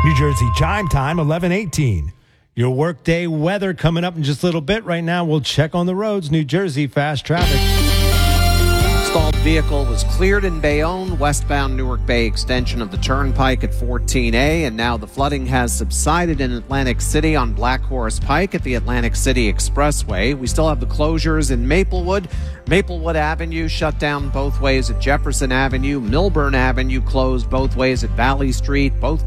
New Jersey Chime Time, 11:18. Your workday weather coming up in just a little bit. Right now, we'll check on the roads. New Jersey, fast traffic. Stalled vehicle was cleared in Bayonne, westbound Newark Bay extension of the Turnpike at 14A, and now the flooding has subsided in Atlantic City on Black Horse Pike at the Atlantic City Expressway. We still have the closures in Maplewood. Maplewood Avenue shut down both ways at Jefferson Avenue. Milburn Avenue closed both ways at Valley Street. Both